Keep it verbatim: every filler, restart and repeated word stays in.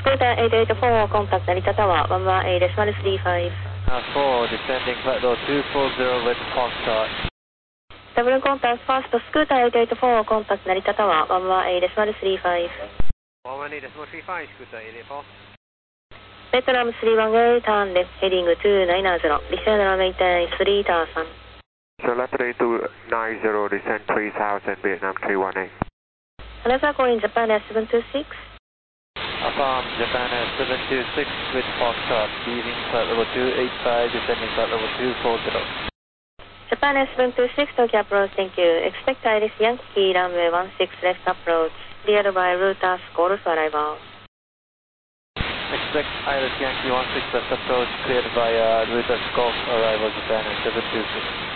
Scooter eight eight four, contact Narita Tower, one one eight decimal three five. Uh, four, descending flight level two four zero with Foxtrot. Double contact first, Scooter eight eight four, contact Narita Tower, one one eight decimal three five. one one eight decimal three five, Scooter eight eight four. Vietnam three one eight, turn left, heading two nine zero, descend and maintain three thousand. Select three two nine zero, descend three thousand, Vietnam three one eight. Another call in Japan Air seven two six. Affirm, Japan Air seven two six with Foxtrot, leaving flight level two eight five, descending flight level two four zero. Japan Air seven two six, Tokyo approach, thank you. Expect Iris Yankee runway one six left approach, cleared by routers, Golf arrival. Expect Iris Yankee one six left approach, cleared by uh, routers Golf arrival, Japan Air seven two six.